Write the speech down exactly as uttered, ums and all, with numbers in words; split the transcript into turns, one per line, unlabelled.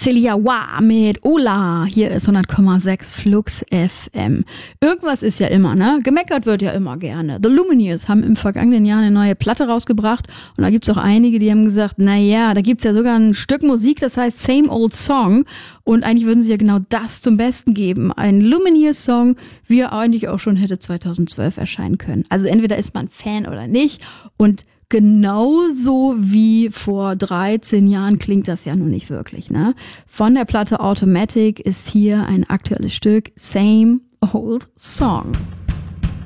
Celia Wa mit Ola. Hier ist hundert Komma sechs Flux F M. Irgendwas ist ja immer, ne? Gemeckert wird ja immer gerne. The Lumineers haben im vergangenen Jahr eine neue Platte rausgebracht und da gibt's auch einige, die haben gesagt, na ja, da gibt's ja sogar ein Stück Musik, das heißt Same Old Song und eigentlich würden sie ja genau das zum Besten geben. Ein Lumineers-Song, wie er eigentlich auch schon hätte zweitausendzwölf erscheinen können. Also entweder ist man Fan oder nicht und genauso wie vor dreizehn Jahren klingt das ja nun nicht wirklich, ne? Von der Platte Automatic ist hier ein aktuelles Stück Same Old Song.